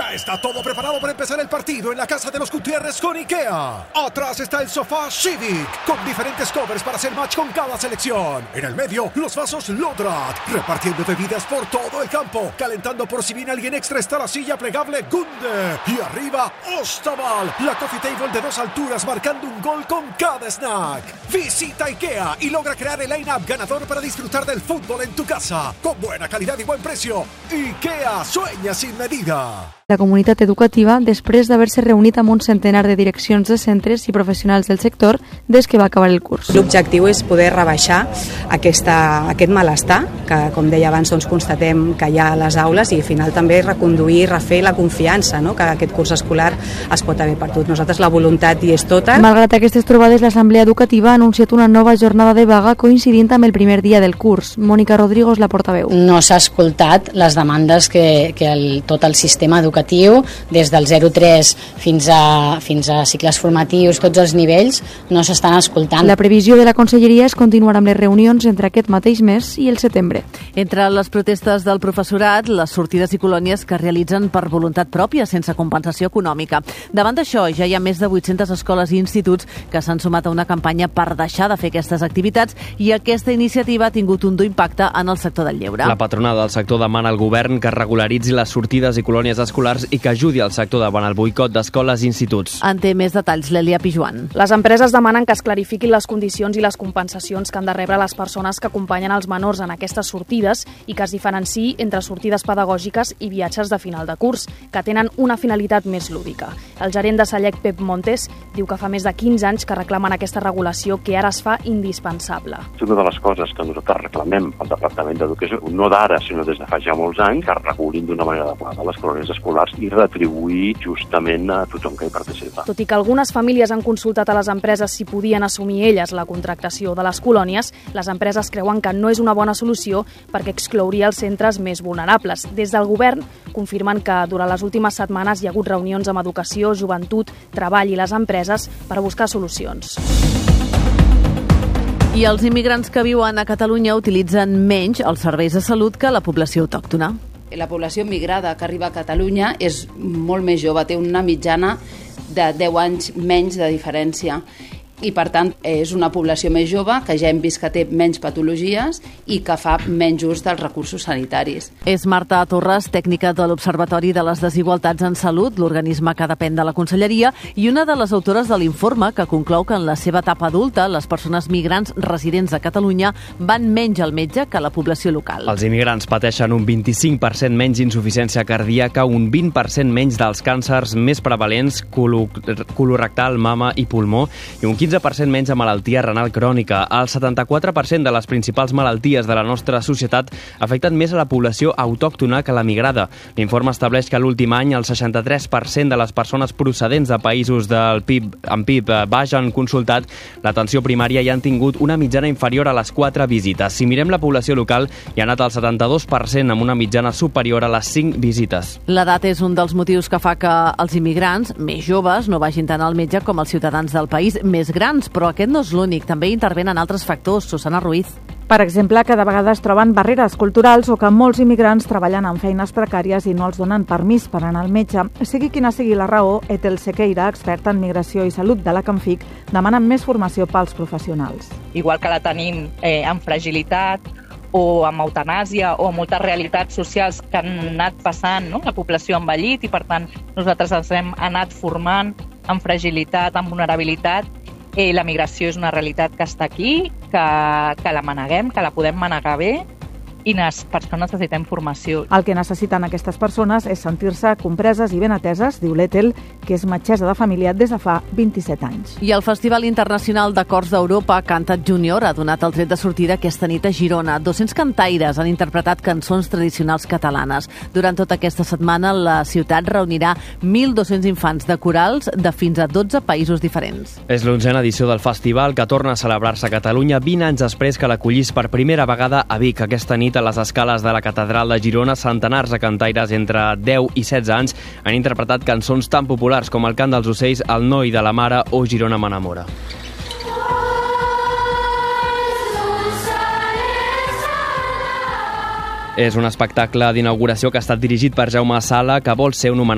Ya está todo preparado para empezar el partido en la casa de los Gutiérrez con IKEA. Atrás está el sofá Civic, con diferentes covers para hacer match con cada selección. En el medio, los vasos Lodrat, repartiendo bebidas por todo el campo. Calentando por si viene alguien extra está la silla plegable Gunde. Y arriba, Ostaval, la coffee table de 2 alturas marcando un gol con cada snack. Visita IKEA y logra crear el line-up ganador para disfrutar del fútbol en tu casa. Con buena calidad y buen precio. IKEA sueña sin medida. La comunitat educativa, després d'haver-se reunit amb un centenar de direccions de centres i professionals del sector des que va acabar el curs. L'objectiu és poder rebaixar aquest malestar que, com deia abans, constatem que hi ha a les aules i al final també reconduir i refer la confiança, no?, que aquest curs escolar es pot haver perdut. Nosaltres la voluntat hi és tota. Malgrat aquestes trobades, l'Assemblea Educativa ha anunciat una nova jornada de vaga coincidint amb el primer dia del curs. Mònica Rodrigo és la portaveu. No s'ha escoltat les demandes que tot el sistema educatiu, des del 0-3 fins a cicles formatius, tots els nivells, no s'estan escoltant. La previsió de la Conselleria és continuar amb les reunions entre aquest mateix mes i el setembre. Entre les protestes del professorat, les sortides i colònies que realitzen per voluntat pròpia, sense compensació econòmica. Davant d'això, ja hi ha més de 800 escoles i instituts que s'han sumat a una campanya per deixar de fer aquestes activitats i aquesta iniciativa ha tingut un dur impacte en el sector del lleure. La patronal del sector demana al govern que regularitzi les sortides i colònies escolars i que ajudi al sector davant el boicot d'escoles i instituts. En té més detalls l'Elia Pijuan. Les empreses demanen que es clarifiquin les condicions i les compensacions que han de rebre les persones que acompanyen els menors en aquestes sortides i que es diferenciï entre sortides pedagògiques i viatges de final de curs, que tenen una finalitat més lúdica. El gerent de Sallec, Pep Montes, diu que fa més de 15 anys que reclamen aquesta regulació que ara es fa indispensable. És una de les coses que nosaltres reclamem al Departament d'Educació, no d'ara, sinó des de fa ja molts anys, que regulin d'una manera adequada les colònies escolars i retribuir justament a tothom que hi participa. Tot i que algunes famílies han consultat a les empreses si podien assumir elles la contractació de les colònies, les empreses creuen que no és una bona solució perquè exclouria els centres més vulnerables. Des del govern confirmen que durant les últimes setmanes hi ha hagut reunions amb educació, joventut, treball i les empreses per buscar solucions. I els immigrants que viuen a Catalunya utilitzen menys els serveis de salut que la població autòctona. La població migrada que arriba a Catalunya és molt més jove, té una mitjana de 10 anys menys de diferència. I, per tant, és una població més jove que ja hem vist que té menys patologies i que fa menys ús dels recursos sanitaris. És Marta Torres, tècnica de l'Observatori de les Desigualtats en Salut, l'organisme que depèn de la Conselleria, i una de les autores de l'informe que conclou que en la seva etapa adulta les persones migrants residents a Catalunya van menys al metge que la població local. Els immigrants pateixen un 25% menys d'insuficiència cardíaca, un 20% menys dels càncers més prevalents, colorectal, mama i pulmó, i un 15% menys de malaltia renal crònica. El 74% de les principals malalties de la nostra societat afecten més a la població autòctona que la migrada. L'informe estableix que l'últim any el 63% de les persones procedents de països amb PIB baix han consultat l'atenció primària i han tingut una mitjana inferior a les 4 visites. Si mirem la població local, hi ha anat el 72% amb una mitjana superior a les 5 visites. L'edat és un dels motius que fa que els immigrants més joves no vagin tant al metge com els ciutadans del país més grans, però aquest no és l'únic. També intervenen altres factors. Susana Ruiz. Per exemple, cada vegada es troben barreres culturals o que molts immigrants treballen en feines precàries i no els donen permís per anar al metge. Sigui quina sigui la raó, Etel Sequeira, experta en migració i salut de la Camfic, demana més formació pels professionals. Igual que la tenim amb fragilitat o amb eutanàsia o amb moltes realitats socials que han anat passant, no?, la població ha envellit i, per tant, nosaltres ens hem anat formant amb fragilitat, amb vulnerabilitat. La migració és una realitat que està aquí, que la maneguem, que la podem manegar bé i per això necessitem formació. El que necessiten aquestes persones és sentir-se compreses i ben ateses, diu l'Etel, que és metgessa de família des de fa 27 anys. I el Festival Internacional de Cors d'Europa Cantat Júnior ha donat el tret de sortida aquesta nit a Girona. 200 cantaires han interpretat cançons tradicionals catalanes. Durant tota aquesta setmana, la ciutat reunirà 1.200 infants de corals de fins a 12 països diferents. És l'11a edició del festival que torna a celebrar-se a Catalunya 20 anys després que l'acollís per primera vegada a Vic. Aquesta nit a les escales de la Catedral de Girona, centenars de cantaires entre 10 i 16 anys han interpretat cançons tan populars com El cant dels ocells, El noi de la mare o Girona m'enamora. És un espectacle d'inauguració que ha estat dirigit per Jaume Sala, que vol ser un homenatge